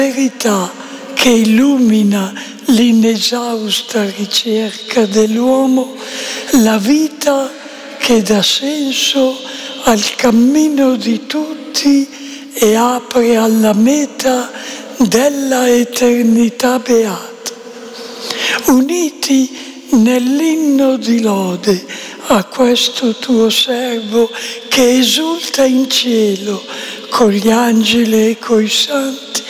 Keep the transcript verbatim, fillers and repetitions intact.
verità che illumina l'inesausta ricerca dell'uomo, la vita che dà senso al cammino di tutti e apre alla meta della eternità beata. Uniti nell'inno di lode a questo tuo servo che esulta in cielo con gli angeli e coi santi,